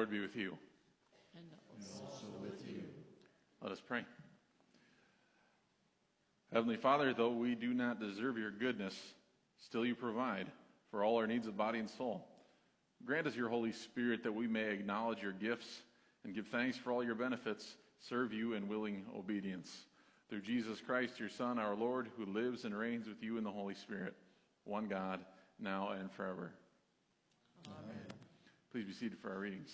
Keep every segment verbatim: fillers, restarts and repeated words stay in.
Lord be with you. And also with you. Let us pray. Heavenly Father, though we do not deserve your goodness, still you provide for all our needs of body and soul. Grant us your Holy Spirit that we may acknowledge your gifts and give thanks for all your benefits, serve you in willing obedience. Through Jesus Christ, your Son, our Lord, who lives and reigns with you in the Holy Spirit, one God, now and forever. Amen. Please be seated for our readings.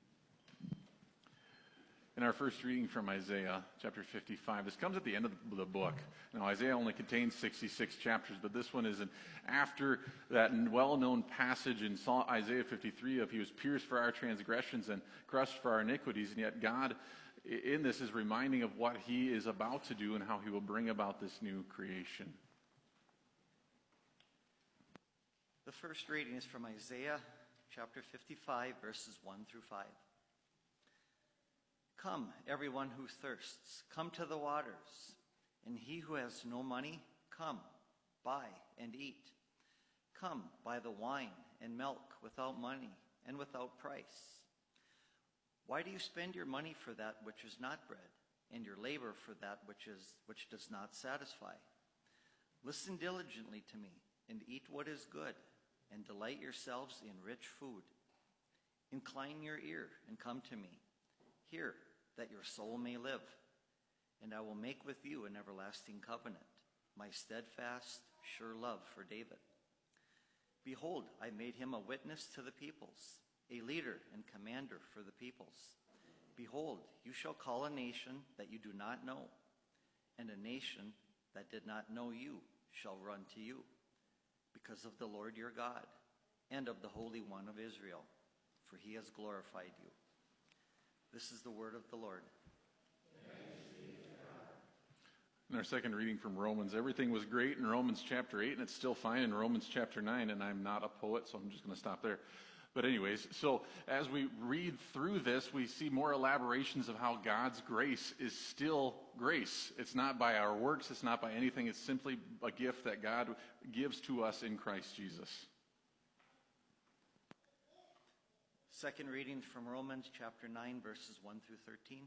In our first reading from Isaiah, chapter fifty-five, this comes at the end of the book. Now, Isaiah only contains sixty-six chapters, but this one is an, after that well-known passage in Isaiah fifty-three of he was pierced for our transgressions and crushed for our iniquities, and yet God in this is reminding of what he is about to do and how he will bring about this new creation. The first reading is from Isaiah chapter fifty-five, verses one through five. Come, everyone who thirsts, come to the waters, and he who has no money, come, buy and eat. Come, buy the wine and milk without money and without price. Why do you spend your money for that which is not bread, and your labor for that which is which does not satisfy? Listen diligently to me, and eat what is good, and delight yourselves in rich food. Incline your ear and come to me. Hear, that your soul may live. And I will make with you an everlasting covenant, my steadfast, sure love for David. Behold, I made him a witness to the peoples, a leader and commander for the peoples. Behold, you shall call a nation that you do not know, and a nation that did not know you shall run to you, because of the Lord your God, and of the Holy One of Israel, for he has glorified you. This is the word of the Lord. In our second reading from Romans, everything was great in Romans chapter eight, and it's still fine in Romans chapter nine, and I'm not a poet, so I'm just going to stop there. But anyways, so as we read through this, we see more elaborations of how God's grace is still grace. It's not by our works, it's not by anything, it's simply a gift that God gives to us in Christ Jesus. Second reading from Romans chapter nine, verses one through thirteen.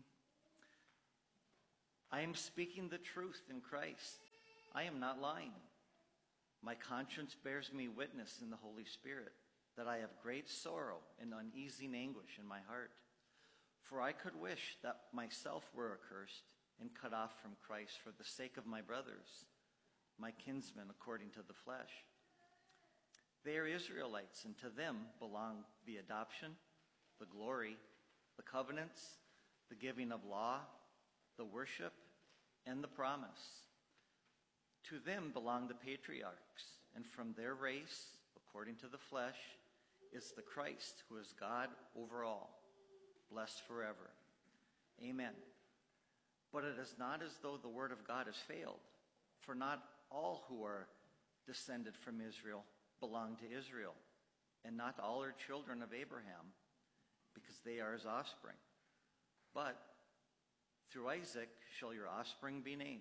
I am speaking the truth in Christ. I am not lying. My conscience bears me witness in the Holy Spirit that I have great sorrow and uneasy anguish in my heart. For I could wish that myself were accursed and cut off from Christ for the sake of my brothers, my kinsmen according to the flesh. They are Israelites, and to them belong the adoption, the glory, the covenants, the giving of law, the worship, and the promise. To them belong the patriarchs, and from their race, according to the flesh, is the Christ, who is God over all, blessed forever. Amen. But it is not as though the word of God has failed, for not all who are descended from Israel belong to Israel, and not all are children of Abraham, because they are his offspring. But through Isaac shall your offspring be named.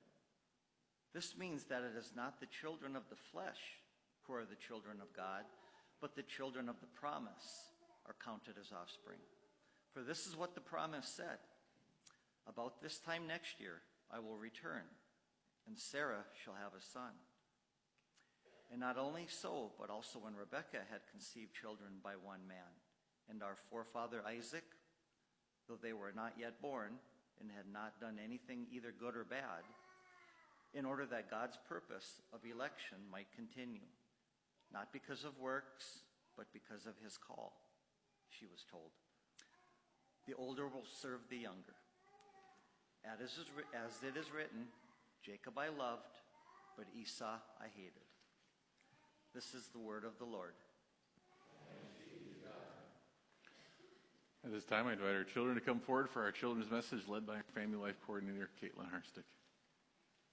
This means that it is not the children of the flesh who are the children of God, but the children of the promise are counted as offspring. For this is what the promise said: about this time next year I will return, and Sarah shall have a son. And not only so, but also when Rebekah had conceived children by one man, and our forefather Isaac, though they were not yet born, and had not done anything either good or bad, in order that God's purpose of election might continue, not because of works, but because of his call, she was told. The older will serve the younger. As it is written, Jacob I loved, but Esau I hated. This is the word of the Lord. At this time, I invite our children to come forward for our children's message led by our Family Life Coordinator, Caitlin Harstick.